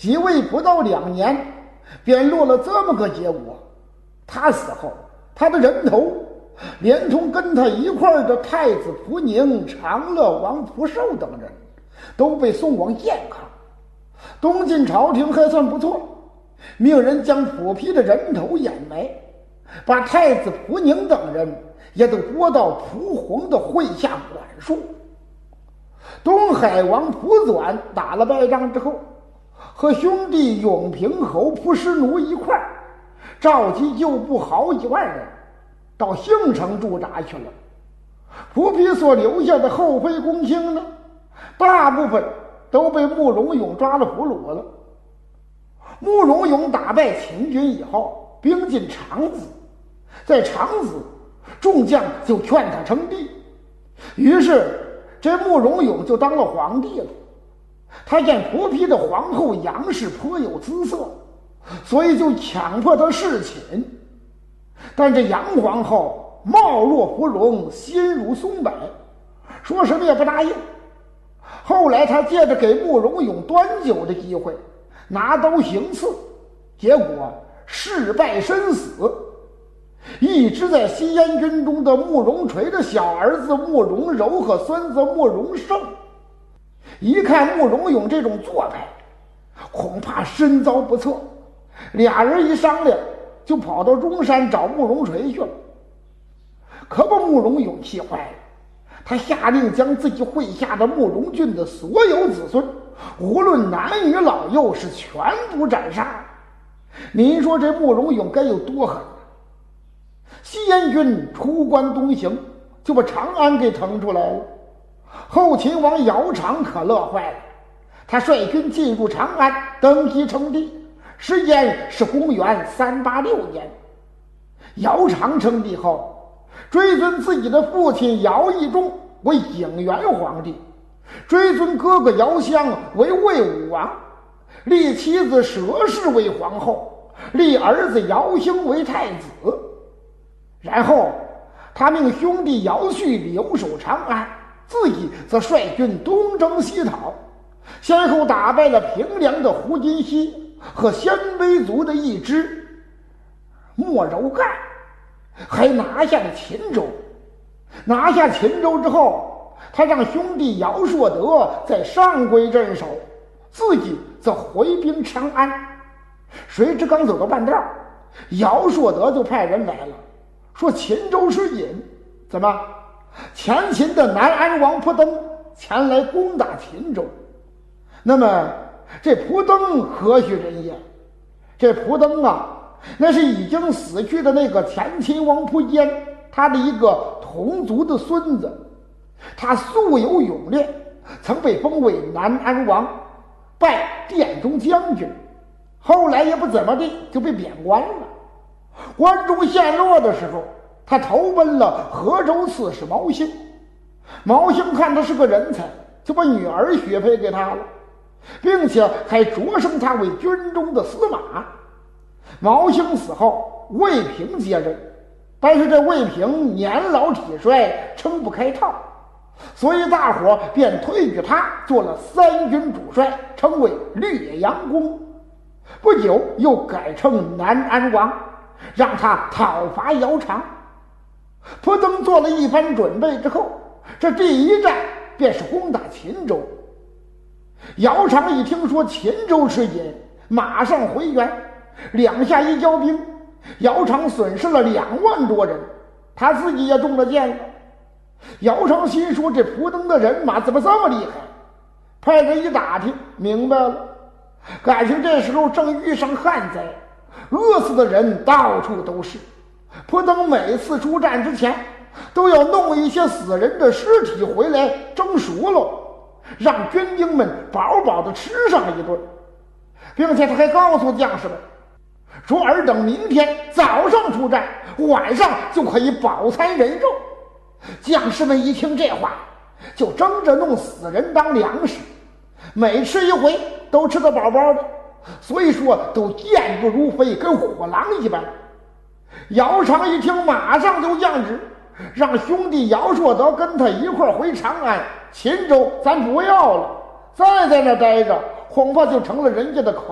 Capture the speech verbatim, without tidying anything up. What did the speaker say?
即位不到两年，便落了这么个结果。他死后，他的人头连同跟他一块儿的太子蒲宁、长乐王蒲寿等人都被送往健康。东晋朝廷还算不错，命人将蒲丕的人头掩埋，把太子蒲宁等人也都拨到蒲洪的麾下管束。东海王蒲纂打了败仗之后，和兄弟永平侯蒲师奴一块儿召集旧部好几万人到兴城驻扎去了。蒲丕所留下的后妃公卿呢，大部分都被慕容永抓了俘虏了。慕容永打败秦军以后，兵进长子，在长子，众将就劝他称帝，于是这慕容永就当了皇帝了。他见蒲丕的皇后杨氏颇有姿色，所以就强迫他侍寝。但这杨皇后貌若芙蓉，心如松柏，说什么也不答应。后来他借着给慕容永端酒的机会，拿刀行刺，结果事败身死。一直在西燕军中的慕容垂的小儿子慕容柔和孙子慕容盛，一看慕容永这种做派，恐怕身遭不测，俩人一商量，就跑到中山找慕容垂去了。可把慕容永气坏了，他下令将自己麾下的慕容郡的所有子孙，无论男女老幼，是全部斩杀。您说这慕容永该有多狠？西燕军出关东行，就把长安给腾出来了。后秦王姚苌可乐坏了，他率军进入长安，登基称帝，时间是公元三八六年。姚苌称帝后，追尊自己的父亲姚懿仲为景元皇帝，追尊哥哥姚襄为魏武王，立妻子佘氏为皇后，立儿子姚兴为太子。然后他命兄弟姚绪留守长安，自己则率军东征西讨，先后打败了平凉的胡金熙和鲜卑族的一支莫柔干，还拿下了秦州。拿下秦州之后，他让兄弟姚硕德在上邽镇守，自己则回兵长安。谁知刚走到半道，姚硕德就派人来了，说秦州失隐，怎么前秦的南安王蒲登前来攻打秦州。那么这蒲登何许人也？这蒲登啊，那是已经死去的那个前秦王蒲坚他的一个同族的孙子。他素有勇略，曾被封为南安王，拜殿中将军，后来也不怎么地就被贬官了。关中陷落的时候，他投奔了河州刺史毛兴。毛兴看他是个人才，就把女儿许配给他了，并且还擢升他为军中的司马。毛兴死后，魏平接任，但是这魏平年老体衰，撑不开套，所以大伙便推举他做了三军主帅，称为略阳公。不久又改称南安王，让他讨伐姚苌。蒲登做了一番准备之后，这第一战便是攻打秦州。姚苌一听说秦州失隐，马上回援，两下一交兵，姚苌损失了两万多人，他自己也中了箭了。姚苌心说这蒲登的人马怎么这么厉害，派人一打听明白了，感情这时候正遇上旱灾，饿死的人到处都是。蒲登每次出战之前都要弄一些死人的尸体回来蒸熟了，让军兵们饱饱的吃上一顿，并且他还告诉将士们说，尔等明天早上出战，晚上就可以饱餐人肉。将士们一听这话，就争着弄死人当粮食，每吃一回都吃得饱饱的，所以说都健步如飞，跟虎狼一般。姚苌一听，马上就降旨，让兄弟姚硕德跟他一块回长安，秦州咱不要了，再在那待着恐怕就成了人家的口